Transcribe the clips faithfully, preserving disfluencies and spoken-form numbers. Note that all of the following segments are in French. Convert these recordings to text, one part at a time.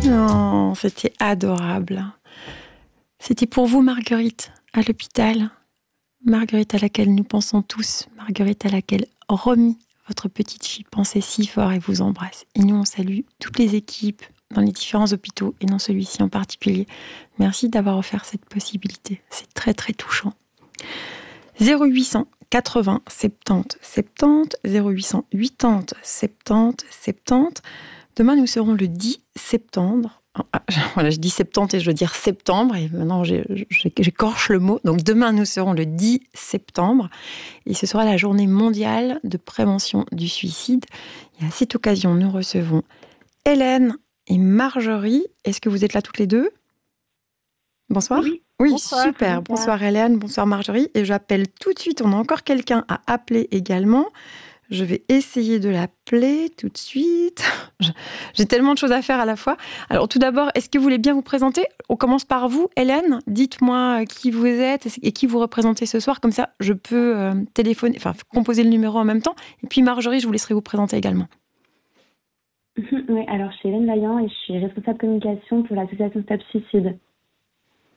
Non, c'était adorable. C'était pour vous, Marguerite, à l'hôpital. Marguerite à laquelle nous pensons tous. Marguerite à laquelle Romy, votre petite fille, pensait si fort et vous embrasse. Et nous, on salue toutes les équipes dans les différents hôpitaux et dans celui-ci en particulier. Merci d'avoir offert cette possibilité. C'est très, très touchant. zéro huit cent quatre-vingts soixante-dix soixante-dix, zéro huit cent quatre-vingts soixante-dix soixante-dix. Demain, nous serons le dix septembre. Ah, voilà, je dis septembre et je veux dire septembre, et maintenant j'écorche le mot. Donc demain, nous serons le dix septembre, et ce sera la journée mondiale de prévention du suicide. Et à cette occasion, nous recevons Hélène et Marjorie. Est-ce que vous êtes là toutes les deux ? Bonsoir. Oui, oui bonsoir, super. bonsoir. Bonsoir Hélène, bonsoir Marjorie. Et j'appelle tout de suite, on a encore quelqu'un à appeler également. Je vais essayer de l'appeler tout de suite. J'ai tellement de choses à faire à la fois. Alors tout d'abord, est-ce que vous voulez bien vous présenter ? On commence par vous, Hélène. Dites-moi qui vous êtes et qui vous représentez ce soir. Comme ça, je peux euh, téléphoner, enfin composer le numéro en même temps. Et puis Marjorie, je vous laisserai vous présenter également. Oui, alors je suis Hélène Vaillant et je suis responsable communication pour l'association Stop Suicide. Marjorie ?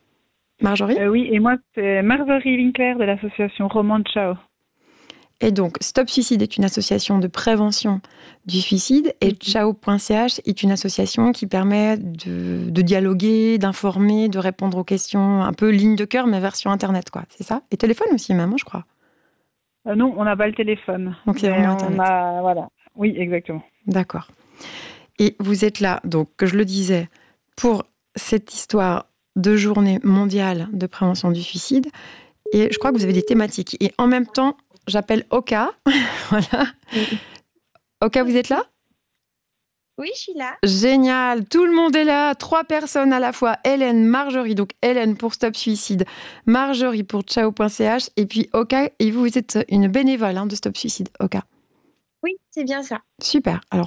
euh, Oui, et moi, c'est Marjorie Winkler de l'association Roman Ciao. Et donc, Stop Suicide est une association de prévention du suicide et Mhm. Ciao point c h est une association qui permet de, de dialoguer, d'informer, de répondre aux questions, un peu ligne de cœur, mais version Internet, quoi. C'est ça ? Et téléphone aussi, même, hein, je crois. Euh, non, on n'a pas le téléphone. Donc, c'est Mais vraiment on Internet. a, voilà. Oui, exactement. D'accord. Et vous êtes là, donc, que je le disais, pour cette histoire de journée mondiale de prévention du suicide. Et je crois que vous avez des thématiques. Et en même temps, j'appelle Oka. Voilà. Oui. Oka, vous êtes là ? Oui, je suis là. Génial, tout le monde est là, trois personnes à la fois. Hélène, Marjorie, donc Hélène pour Stop Suicide, Marjorie pour Ciao point c h, et puis Oka, et vous, vous êtes une bénévole hein, de Stop Suicide, Oka. Oui, c'est bien ça. Super. Alors,